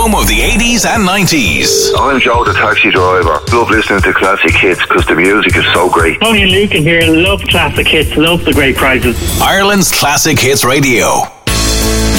home of the 80s and 90s. I'm Joe the taxi driver. Love listening to classic hits because the music is so great. Tony and Luke in here. Love classic hits. Love the great prizes. Ireland's Classic Hits Radio.